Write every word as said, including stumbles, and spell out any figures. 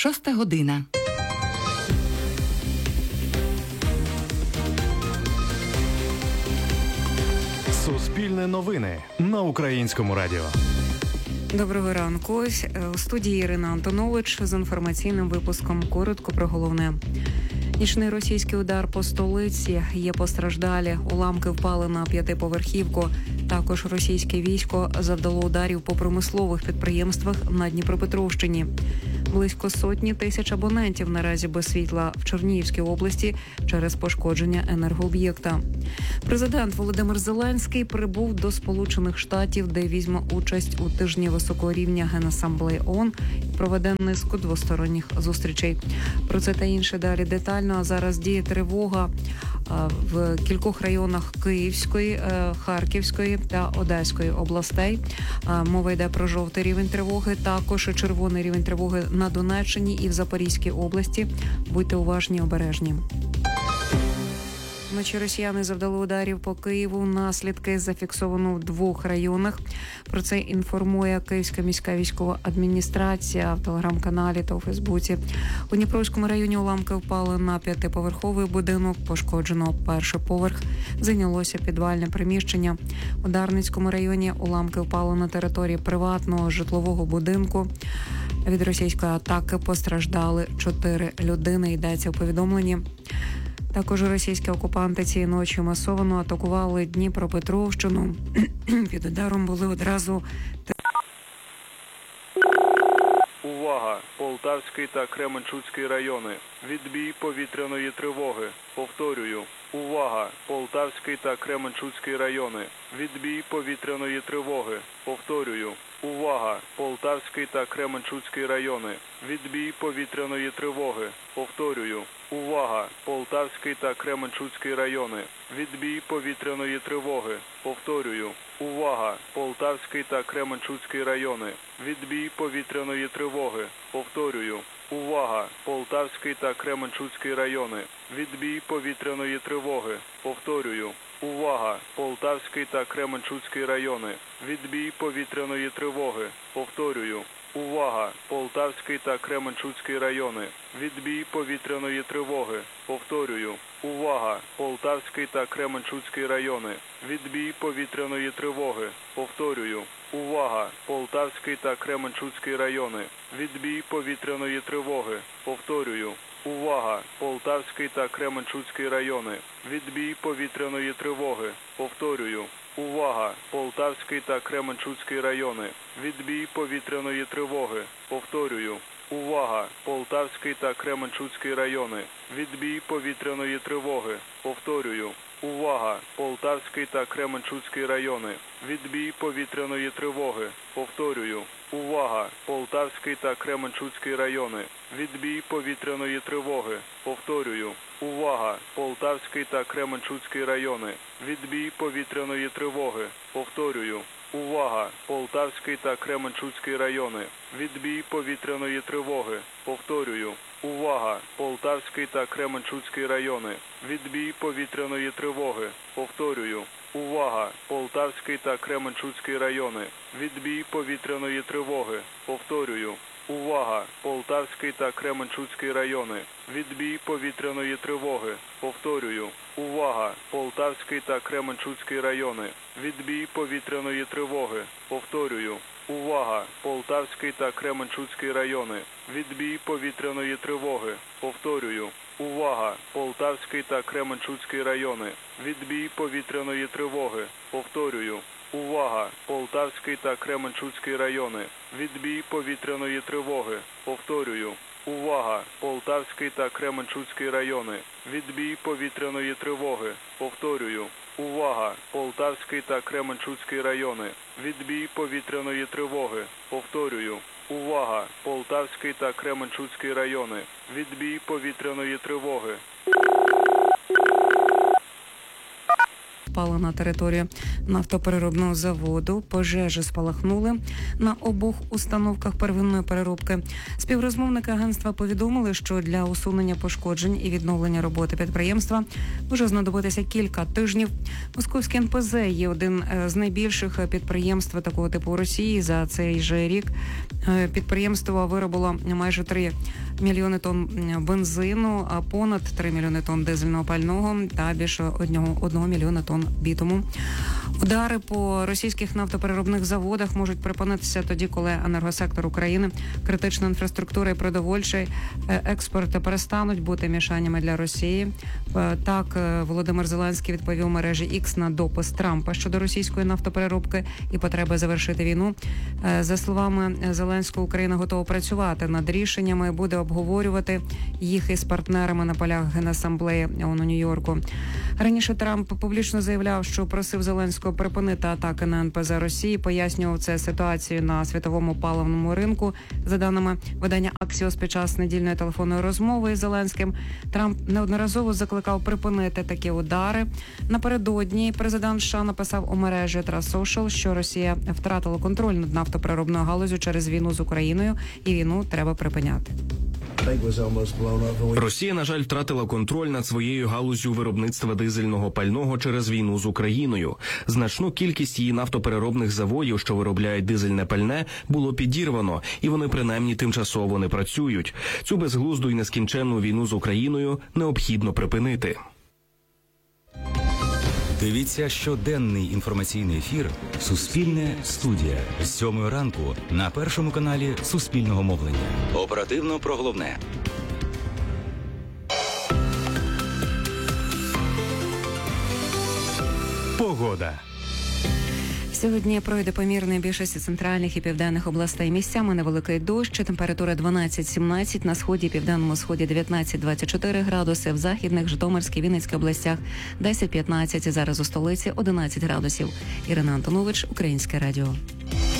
Шоста година. Суспільне новини на Українському радіо. Доброго ранку. У студії Ірина Антонович з інформаційним випуском. Коротко про головне. Нічний російський удар по столиці. Є постраждалі. Уламки впали на п'ятиповерхівку. Також російське військо завдало ударів по промислових підприємствах на Дніпропетровщині. Близько сотні тисяч абонентів наразі без світла в Чернігівській області через пошкодження енергооб'єкта. Президент Володимир Зеленський прибув до Сполучених Штатів, де візьме участь у тижні високого рівня Генасамблеї ООН і проведе низку двосторонніх зустрічей. Про це та інше далі детально. А зараз діє тривога в кількох районах Київської, Харківської та Одеської областей. Мова йде про жовтий рівень тривоги, також червоний рівень тривоги на Донеччині і в Запорізькій області. Будьте уважні, обережні. Вночі росіяни завдали ударів по Києву. Наслідки зафіксовано в двох районах. Про це інформує Київська міська військова адміністрація в телеграм-каналі та у Фейсбуці. У Дніпровському районі уламки впали на п'ятиповерховий будинок. Пошкоджено перший поверх. Зайнялося підвальне приміщення. У Дарницькому районі уламки впали на території приватного житлового будинку. Від російської атаки постраждали чотири людини, йдеться у повідомленні. Також російські окупанти цієї ночі масово атакували Дніпропетровщину. Під ударом були одразу... Увага! Полтавський та Кременчуцький райони. Відбій повітряної тривоги. Повторюю. Увага! Полтавський та Кременчуцький райони. Відбій повітряної тривоги. Повторюю. Увага! Полтавський та Кременчуцький райони. Відбій повітряної тривоги. Повторюю. Увага! Полтавський та Кременчуцький райони. Відбій повітряної тривоги. Повторюю. Увага! Полтавський та Кременчуцький райони. Відбій повітряної тривоги. Повторюю. Увага! Полтавський та Кременчуцький райони. Відбій повітряної тривоги. Повторюю. Увага! Полтавський та Кременчуцький райони. Відбій повітряної тривоги. Повторюю. Увага! Полтавський та Кременчуцький райони. Відбій повітряної тривоги. Повторюю. Увага! Полтавський та Кременчуцький райони. Відбій повітряної тривоги. Повторюю. Увага! Полтавський та Кременчуцький райони. Відбій повітряної тривоги. Повторюю. Увага! Полтавський та Кременчуцький райони. Відбій повітряної тривоги. Повторюю. Увага! Полтавський та Кременчуцький райони. Відбій повітряної тривоги. Повторюю. Увага! Полтавський та Кременчуцький райони. Відбій повітряної тривоги. Повторюю. Увага! Полтавський та Кременчуцький райони. Відбій повітряної тривоги. Повторюю. Увага! Полтавський та Кременчуцький райони. Відбій повітряної тривоги. Повторюю. Увага! Полтавський та Кременчуцький райони. Відбій повітряної тривоги. Повторюю. Увага! Полтавський та Кременчуцький райони. Відбій повітряної тривоги. Повторюю. Увага! Полтавський та Кременчуцький райони. Відбій повітряної тривоги. Повторюю. Увага! Полтавський та Кременчуцький райони. Відбій повітряної тривоги. Повторюю. Увага! Полтавський та Кременчуцький райони. Відбій повітряної тривоги. Повторюю. Увага! Полтавський та Кременчуцький райони. Відбій повітряної тривоги. Повторюю. Увага! Полтавський та Кременчуцький райони. Відбій повітряної тривоги. Повторюю. Увага! Полтавський та Кременчуцький райони. Відбій повітряної тривоги. Повторюю. Увага! Полтавський та Кременчуцький райони. Відбій повітряної тривоги. Повторюю. Увага! Полтавський та Кременчуцький райони. Відбій повітряної тривоги. Повторюю. Увага! Полтавський та Кременчуцький райони. Відбій повітряної тривоги. Повторюю. Увага! Полтавський та Кременчуцький райони. Відбій повітряної тривоги. Впала на територію нафтопереробного заводу. Пожежі спалахнули на обох установках первинної переробки. Співрозмовники агентства повідомили, що для усунення пошкоджень і відновлення роботи підприємства може знадобитися кілька тижнів. Московський ен пе зет є один з найбільших підприємств такого типу у Росії. За цей же рік підприємство виробило майже три мільйони тонн бензину, а понад три мільйони тонн дизельного пального та більше одного, одного мільйона тонн бітуму. Удари по російських нафтопереробних заводах можуть припинитися тоді, коли енергосектор України, критична інфраструктура і продовольчий експорт перестануть бути мішаннями для Росії. Так, Володимир Зеленський відповів мережі X на допис Трампа щодо російської нафтопереробки і потреби завершити війну. За словами Зеленського, Україна готова працювати над рішеннями і буде обговорювати їх із партнерами на полях Генасамблеї ООН у Нью-Йорку. Раніше Трамп публічно заявляв, що просив Зеленського припинити атаки на ен пе зе Росії, пояснював це ситуацією на світовому паливному ринку. За даними видання Axios, під час недільної телефонної розмови із Зеленським Трамп неодноразово закликав припинити такі удари. Напередодні президент США написав у мережі Truth Social, що Росія втратила контроль над нафтопереробною галузю через війну з Україною, і війну треба припиняти. Росія, на жаль, втратила контроль над своєю галуззю виробництва дизельного пального через війну з Україною. Значну кількість її нафтопереробних заводів, що виробляють дизельне пальне, було підірвано, і вони принаймні тимчасово не працюють. Цю безглузду і нескінченну війну з Україною необхідно припинити. Дивіться щоденний інформаційний ефір «Суспільне студія» з сьомої ранку на першому каналі Суспільного мовлення. Оперативно про головне. Погода. Сьогодні пройде помірний більшості центральних і південних областей. Місцями невеликий дощ, температура дванадцять-сімнадцять, на сході і південному сході дев'ятнадцять-двадцять чотири градуси, в західних, Житомирській, Вінницькій областях десять-п'ятнадцять, зараз у столиці одинадцять градусів. Ірина Антонович, Українське радіо.